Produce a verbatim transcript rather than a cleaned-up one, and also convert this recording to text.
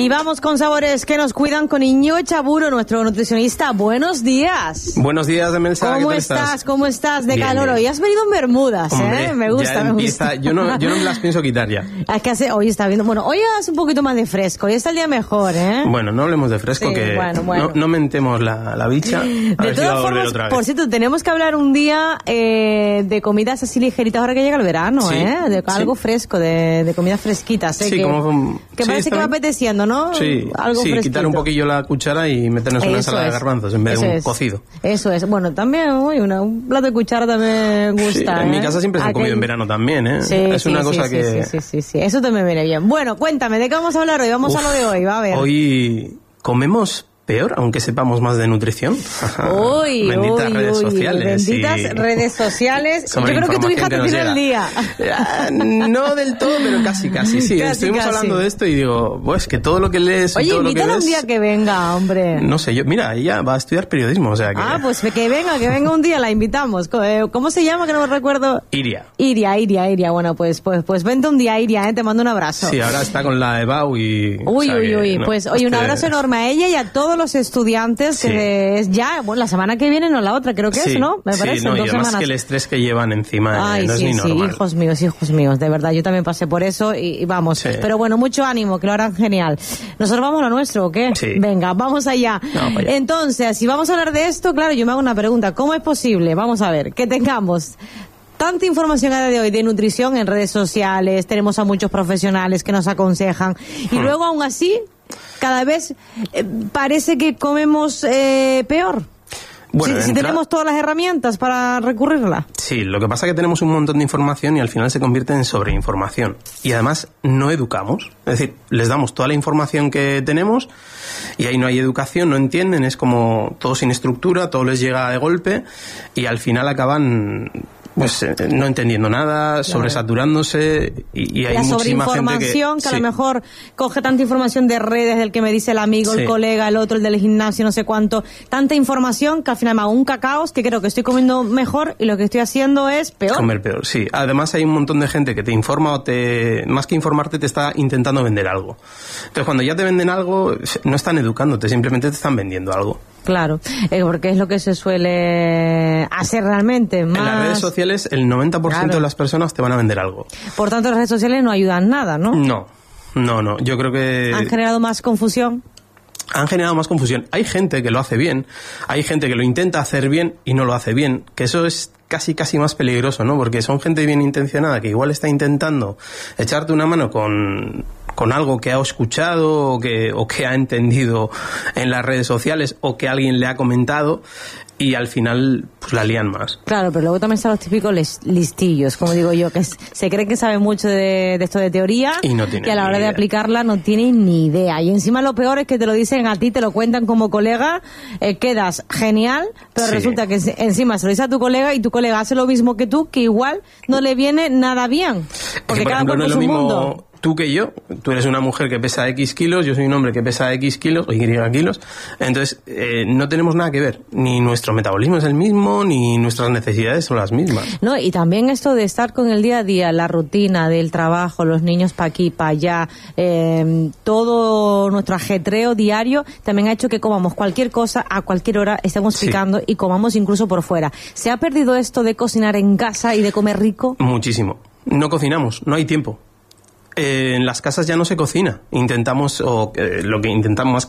Y vamos con sabores que nos cuidan con Íñigo Echaburu, nuestro nutricionista. Buenos días. Buenos días, Demelsa. ¿Cómo ¿Qué tal estás? estás? ¿Cómo estás? De Bien, calor. bien. Hoy has venido en bermudas, Hombre, ¿eh? Me gusta, ya me empieza. gusta. Yo no, yo no me las pienso quitar ya. Es que hace, hoy está viendo, bueno, hoy hace un poquito más de fresco, hoy está el día mejor, ¿eh? Bueno, no hablemos de fresco, Sí, que bueno, bueno. No, no mentemos la, la bicha. A De ver si va a todas volver formas, otra vez. por cierto, tenemos que hablar un día eh, de comidas así ligeritas ahora que llega el verano, Sí, ¿eh? De sí. algo fresco, de, de comidas fresquitas, ¿eh? Sí, que, como- que sí, parece está que va bien. apeteciendo, ¿no? Sí, Algo sí, fresquito. quitar un poquillo la cuchara y meternos una Eso ensalada es. de garbanzos en vez de Eso un es. cocido. Eso es. Bueno, también, uy, una, un plato de cuchara también Sí, gusta. en mi ¿eh? casa siempre se han Aquel- comido en verano también, ¿eh? Sí, es sí, una sí, cosa sí, que... Sí, sí, sí, sí. Eso también viene bien. Bueno, cuéntame, ¿de qué vamos a hablar hoy? Vamos Uf, a lo de hoy, va a ver. Hoy comemos peor, aunque sepamos más de nutrición. Uy, benditas uy, redes uy, sociales. benditas y- redes sociales. Yo sobre creo que tu hija información te nos tiene el día. llega. Ah, No del todo, pero casi, casi. Sí, Casi, estuvimos casi. hablando de esto y digo, pues que todo lo que lees y Oye, todo lo que invítala ves... un día que venga, hombre. No sé, yo, mira, ella va a estudiar periodismo, o sea que... Ah, pues que venga, que venga un día, la invitamos. Co- eh, ¿Cómo se llama? Que no me recuerdo. Iria. Iria, Iria, Iria. Bueno, pues, pues, pues vente un día, Iria, ¿eh? Te mando un abrazo. Sí, ahora está con la EBAU y... o Uy, sea uy, que, uy. no, Pues, oye, un este- abrazo enorme a ella y a todos los estudiantes, Sí. que es ya, bueno, la semana que viene, no la otra, creo que Sí, es, ¿no? Me sí, parece, no, en y dos además semanas. que el estrés que llevan encima Ay, eh, no sí, es ni sí, normal. hijos míos, hijos míos, de verdad, yo también pasé por eso y, y vamos. Sí. Pero bueno, mucho ánimo, que lo harán genial. ¿Nosotros vamos a lo nuestro o qué? Sí. Venga, vamos allá. No, vaya. Entonces, si vamos a hablar de esto, claro, yo me hago una pregunta. ¿Cómo es posible? Vamos a ver, que tengamos tanta información a día de hoy de nutrición en redes sociales, tenemos a muchos profesionales que nos aconsejan y Hmm. luego aún así, cada vez eh, parece que comemos eh, peor. Bueno, si de si entrada- tenemos todas las herramientas para recurrirla. Sí, lo que pasa es que tenemos un montón de información y al final se convierte en sobreinformación. Y además no educamos. Es decir, les damos toda la información que tenemos y ahí no hay educación, no entienden, es como todo sin estructura, todo les llega de golpe y al final acaban pues eh, no entendiendo nada, sobresaturándose y, y hay La muchísima gente que... sobreinformación, que, a sí. lo mejor coge tanta información de redes del que me dice el amigo, Sí. el colega, el otro, el del gimnasio, no sé cuánto, tanta información que al final me hago un cacaos que creo que estoy comiendo mejor y lo que estoy haciendo es peor. Comer peor, sí. Además hay un montón de gente que te informa o te... Más que informarte, te está intentando vender algo. Entonces, cuando ya te venden algo, no están educándote, simplemente te están vendiendo algo. Claro, eh, porque es lo que se suele hacer realmente. Más... En las redes sociales, el noventa por ciento Claro. de las personas te van a vender algo. Por tanto, las redes sociales no ayudan nada, ¿no? No, no, no. Yo creo que... Han generado más confusión. han generado más confusión. Hay gente que lo hace bien, hay gente que lo intenta hacer bien y no lo hace bien, que eso es casi casi más peligroso, ¿no? Porque son gente bien intencionada que igual está intentando echarte una mano con, con algo que ha escuchado o que, o que ha entendido en las redes sociales o que alguien le ha comentado y al final pues la lían más. Claro, pero luego también están los típicos les- listillos, como digo yo, que s- se creen que saben mucho de, de esto de teoría Y no tienen a la ni hora de idea. aplicarla no tienen ni idea. Y encima lo peor es que te lo dicen a ti, te lo cuentan como colega, eh, quedas genial, pero Sí. resulta que se- encima se lo dice a tu colega y tu colega hace lo mismo que tú, que igual no le viene nada bien. Es Porque que, por cada ejemplo, no cuerpo es es lo un mismo mundo. tú que yo. Tú eres una mujer que pesa X kilos, yo soy un hombre que pesa X kilos, o Y kilos. Entonces, eh, no tenemos nada que ver. Ni nuestro metabolismo es el mismo, ni nuestras necesidades son las mismas. No, y también esto de estar con el día a día, la rutina del trabajo, los niños para aquí, para allá, eh, todo nuestro ajetreo diario, también ha hecho que comamos cualquier cosa a cualquier hora, estemos Sí. picando y comamos incluso por fuera. ¿Se ha perdido esto de cocinar en casa y de comer rico? Muchísimo. No cocinamos, no hay tiempo. Eh, en las casas ya no se cocina. Intentamos, o eh, lo que intentamos más